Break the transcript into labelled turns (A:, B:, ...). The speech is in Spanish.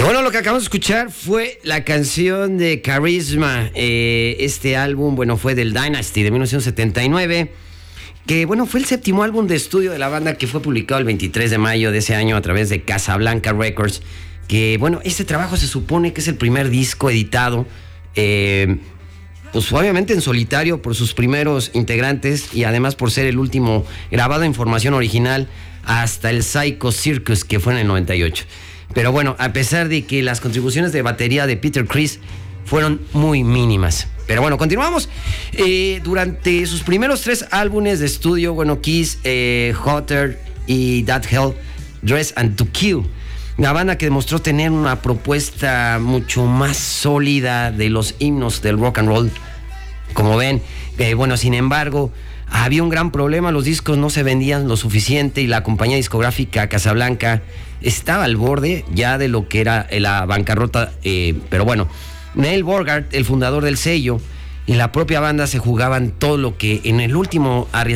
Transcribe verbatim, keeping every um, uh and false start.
A: Bueno, lo que acabamos de escuchar fue la canción de Charisma. Eh, este álbum, bueno, fue del Dynasty de mil novecientos setenta y nueve, que, bueno, fue el séptimo álbum de estudio de la banda, que fue publicado el veintitrés de mayo de ese año a través de Casablanca Records. Que, bueno, este trabajo se supone que es el primer disco editado, eh, pues obviamente en solitario por sus primeros integrantes, y además por ser el último grabado en formación original hasta el Psycho Circus, que fue en el noventa y ocho. Pero bueno, a pesar de que las contribuciones de batería de Peter Criss fueron muy mínimas. Pero bueno, continuamos. Eh, durante sus primeros tres álbumes de estudio, bueno, Kiss, eh, Hotter y That Hell, Dress and to Kill, la banda que demostró tener una propuesta mucho más sólida de los himnos del rock and roll. Como ven, eh, bueno, sin embargo, había un gran problema: los discos no se vendían lo suficiente y la compañía discográfica Casablanca estaba al borde ya de lo que era la bancarrota. Eh, pero bueno, Neil Bogart, el fundador del sello, y la propia banda se jugaban todo lo que en el último arriesgado